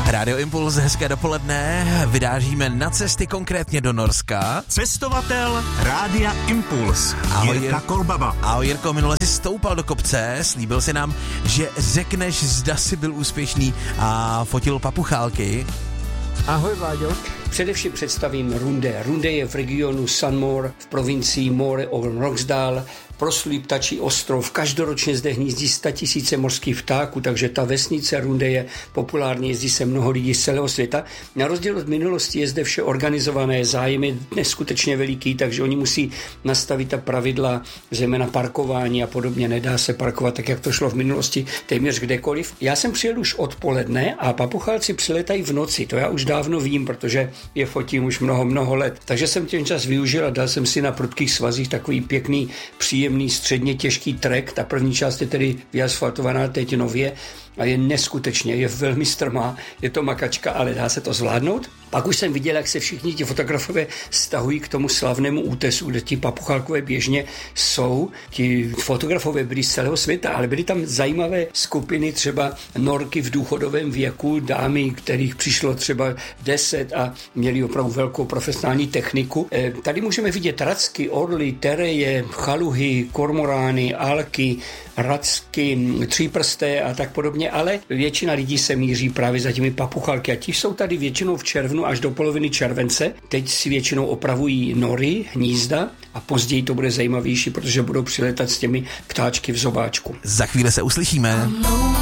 Rádio Impuls, hezké dopoledne, vydážíme na cesty konkrétně do Norska. Cestovatel Rádia Impuls, Jirka Kolbaba. Ahoj Jirko, minule jsi stoupal do kopce, slíbil si nám, že řekneš, zda jsi byl úspěšný a fotil papuchálky. Ahoj Váďo. Především představím Runde. Runde je v regionu Sunmore v provincii More of Roxdal, proslulý ptačí ostrov. Každoročně zde hnízdí 100 000 mořských ptáků, takže ta vesnice Runde je populární, jezdí se mnoho lidí z celého světa. Na rozdíl od minulosti je zde vše organizované, zájem je neskutečně veliký, takže oni musí nastavit ta pravidla, zejména parkování a podobně. Nedá se parkovat tak, jak to šlo v minulosti, téměř kdekoliv. Já jsem přijel už odpoledne a papuchálci přiletají v noci. To já už dávno vím, protože je fotím už mnoho let. Takže jsem ten čas využil a dal jsem si na prudkých svazích takový pěkný, příjemný, středně těžký trek. Ta první část je tedy vyasfaltovaná teď nově a je neskutečně, je velmi strmá, je to makačka, ale dá se to zvládnout. Pak už jsem viděl, jak se všichni ti fotografové stahují k tomu slavnému útesu, kde ti papuchálkové běžně jsou. Ti fotografové byli z celého světa, ale byly tam zajímavé skupiny, třeba norky v důchodovém věku, dámy, kterých přišlo třeba 10 a měli opravdu velkou profesionální techniku. Tady můžeme vidět racky, orly, tereje, chaluhy, kormorány, alky, racky, tříprsté a tak podobně, ale většina lidí se míří právě za těmi papuchálky a ti jsou tady většinou v červnu až do poloviny července. Teď si většinou opravují nory, hnízda a později to bude zajímavější, protože budou přiletat s těmi ptáčky v zobáčku. Za chvíli se uslyšíme.